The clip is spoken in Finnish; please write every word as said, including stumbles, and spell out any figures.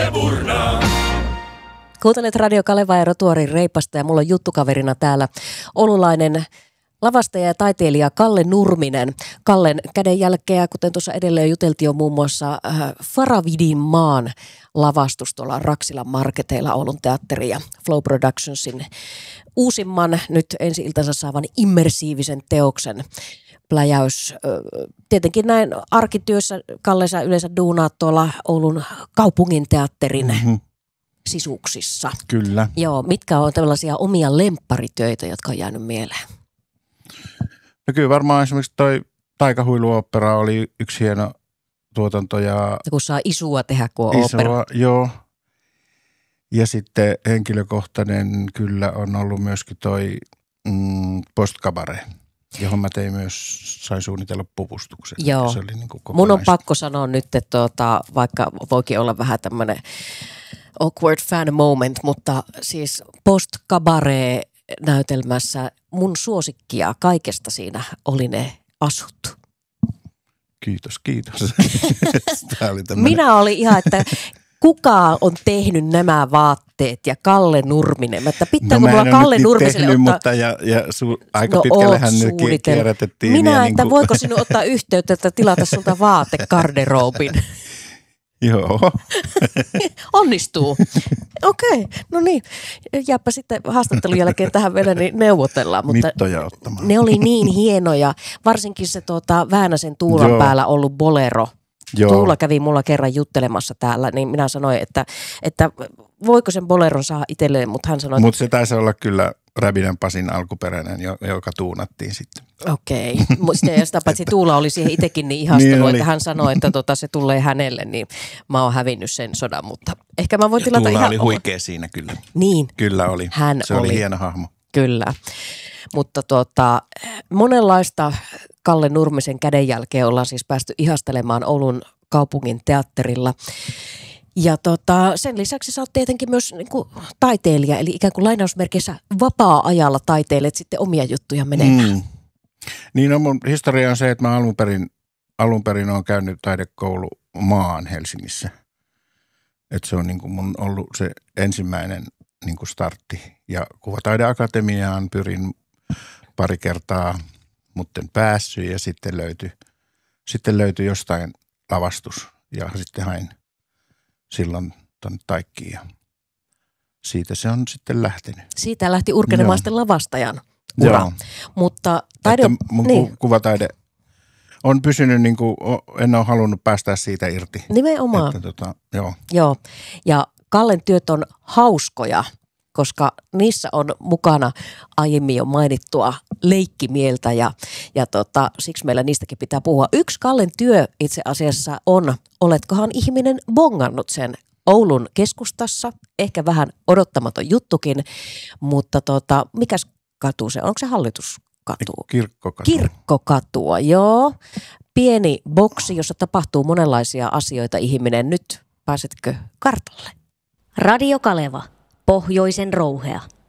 Kuuntelet Radio Kaleva ja Rotuarin Reipasta ja mulla on juttukaverina täällä oululainen lavastaja ja taiteilija Kalle Nurminen. Kallen kädenjälkeä, kuten tuossa edelleen juteltiin, on muun muassa äh, Faravidin maan lavastus tuolla Raksilan marketeilla Oulun teatteri ja Flow Productionsin uusimman, nyt ensi-iltansa saavan immersiivisen teoksen pläjäys. Tietenkin näin arkityössä, Kalle, sä yleensä duunaat tuolla Oulun kaupungin teatterin mm-hmm. sisuksissa. Kyllä. Joo, mitkä on tällaisia omia lempparitöitä, jotka on jäänyt mieleen? No kyllä varmaan esimerkiksi toi Taikahuiluopera oli yksi hieno tuotanto. Ja, ja kun saa isua tehdä, kun on isua, opera. Joo. Ja sitten henkilökohtainen kyllä on ollut myöskin toi mm, Postkabare, johon mä tein myös, sain suunnitella puvustuksen. Joo. Se oli niin kuin mun on pakko sanoa nyt, että tuota, vaikka voikin olla vähän tämmöinen awkward fan moment, mutta siis Postkabare näytelmässä mun suosikkia kaikesta siinä oli ne asut. Kiitos, kiitos. Minä olin ihan, että kuka on tehnyt nämä vaatteet ja Kalle Nurminen. Että pitääkö no, mulla Kalle Nurmiselle tehnyt, ottaa... mutta ja, ja su, aika no, pitkällehän nyt kierrätettiin. Minä, että niin kuin... voiko sinun ottaa yhteyttä, että tilata sulta vaatekarderoobin? Joo. Onnistuu. Okei, okay, no niin. Jääpä sitten haastattelun jälkeen tähän vielä niin neuvotellaan. Mutta mittoja ottamaan. Ne oli niin hienoja. Varsinkin se tuota, Väänäsen Tuulan Joo. päällä ollut bolero. Joo. Tuula kävi mulla kerran juttelemassa täällä, niin minä sanoin, että, että voiko sen boleron saa itselleen, mutta hän sanoi... Mutta se taisi olla kyllä Räbinän Pasin alkuperäinen, joka tuunattiin sitten. Okei. Okay. Ja sitä paitsi Tuula oli siihen itsekin niin ihastunut, niin että hän sanoi, että tota, se tulee hänelle, niin mä oon hävinnyt sen sodan, mutta ehkä mä voin tilata Tuula ihan... oli huikea siinä kyllä. Niin. Kyllä oli. Hän se oli. oli hieno hahmo. Kyllä. Mutta tuota, monenlaista Kalle Nurmisen kädenjälkeen ollaan siis päästy ihastelemaan Oulun kaupungin teatterilla. Ja tota, sen lisäksi sä oot tietenkin myös niin kuin taiteilija, eli ikään kuin lainausmerkeissä vapaa-ajalla taiteilet sitten omia juttuja menemään. Mm. Niin on mun historia on se, että mä alun perin, alun perin olen käynyt taidekoulu maan Helsingissä. Että se on niin kuin mun ollut se ensimmäinen niin kuin startti. Ja Kuvataideakatemiaan pyrin pari kertaa, mutta en päässyt ja sitten löytyi, sitten löytyi jostain lavastus ja sitten hain silloin tuonne Taikkiin ja siitä se on sitten lähtenyt. Siitä lähti urkenemaan sitten lavastajan ura. Joo. Mutta taide... Että mun niin. kuvataide on pysynyt, niin kuin, en ole halunnut päästä siitä irti. Nimenomaan. Että, tota, joo. joo. Ja Kallen työt on hauskoja, koska niissä on mukana aiemmin jo mainittua leikkimieltä ja, ja tota, siksi meillä niistäkin pitää puhua. Yksi Kallen työ itse asiassa on, oletkohan ihminen bongannut sen Oulun keskustassa, ehkä vähän odottamaton juttukin, mutta tota, mikäs katu se on? Onko se Hallituskatu? Kirkkokatu. Kirkkokatua, joo. Pieni boksi, jossa tapahtuu monenlaisia asioita ihminen. Nyt pääsetkö kartalle? Radio Kaleva. Pohjoisen rouhea.